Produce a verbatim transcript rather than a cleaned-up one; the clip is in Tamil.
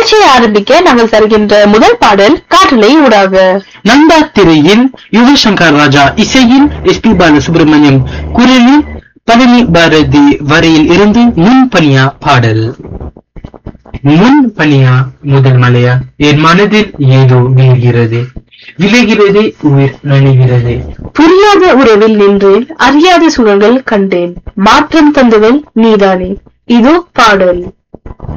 நிகழ்ச்சியை ஆரம்பிக்க நாங்கள் தருகின்ற முதல் பாடல் காற்றலை ஊடாக. நந்தா திரையில் யுவசங்கர் ராஜா இசையில் எஸ் பி பாலசுப்ரமணியம் குரலில் பழனி பாரதி வரையில் இருந்து முன் பனியா பாடல். முன் பனியா முதல் மலையா என் மனதில் ஏதோ விழுகிறது, விளைகிறது உயிர் நனைகிறது. புரியாத உறவில் நின்றேன், அறியாத சூழல்கள் கண்டேன், மாற்றம் தந்தவள் நீதானே. இதோ பாடல்.